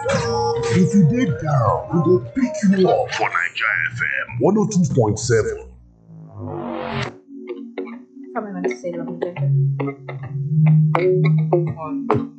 If you dey down, we go pick you up for Naija FM 102.7. Probably meant to say love you, Jacob. 1,